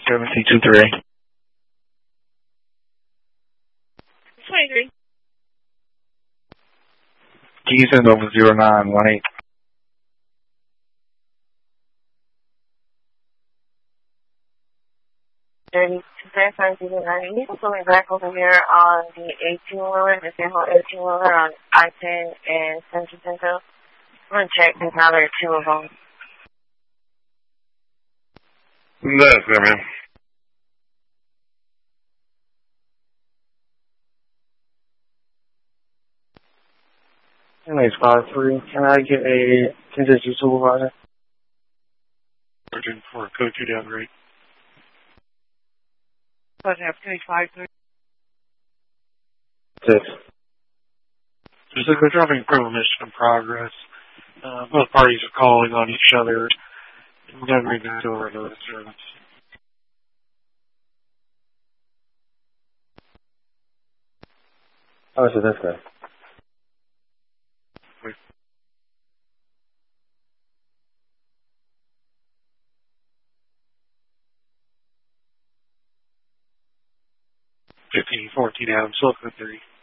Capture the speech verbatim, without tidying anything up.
seven C two three. twenty-three. Can you send over zero nine one eight? thirty-two, verify zero nine. You can pull me back over here on the eighteen-wheeler, the sample eighteen-wheeler on I ten and San Jacinto. I'm going to check because now there are two of them. That's good, man. Anyways, five three. Can I get a contingency supervisor? Sergeant for code two down rate. But have three five three. Six. There's a dropping criminal mission in progress. Uh, both parties are calling on each other. We're going to bring that over to the service. Oh, so this guy. fifteen fourteen Adams, Silicon three.